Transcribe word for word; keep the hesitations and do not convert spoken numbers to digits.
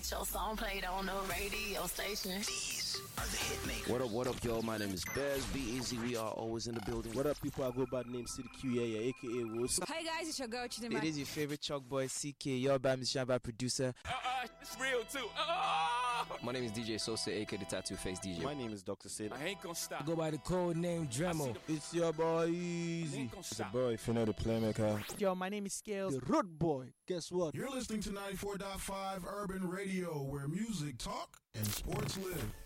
get your song played on the radio station. These are the Hitmakers. What up, what up, y'all? My name is Bez, Be Easy. We are always in the building. What up, people? I go by the name City Q, yeah, yeah, aka Woods. Hey guys, it's your girl Chidima. It is your favorite chalk boy C K, your bad musician, bad producer. Uh, uh, it's real too. Uh, My name is D J Sosa, aka the Tattoo Face D J. My name is Doctor Sid. I ain't gonna stop. I go by the code name Dremel. It's your boy Easy. It's the boy, if you know the playmaker. Yo, my name is Scales. The Road Boy. Guess what? You're listening to ninety-four point five Urban Radio, where music talk and sports live.